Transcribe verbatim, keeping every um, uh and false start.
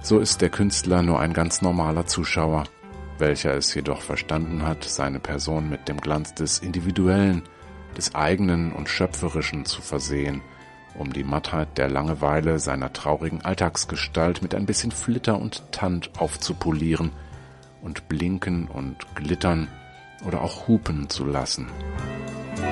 So ist der Künstler nur ein ganz normaler Zuschauer, welcher es jedoch verstanden hat, seine Person mit dem Glanz des Individuellen, des Eigenen und Schöpferischen zu versehen, um die Mattheit der Langeweile seiner traurigen Alltagsgestalt mit ein bisschen Flitter und Tand aufzupolieren und blinken und glittern oder auch hupen zu lassen.